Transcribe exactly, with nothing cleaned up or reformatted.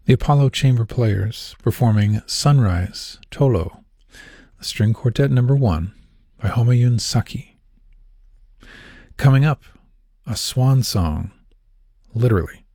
The Apollo Chamber Players performing Sunrise Tolo, the String Quartet Number One by Homayun Saki. Coming up, a swan song, literally,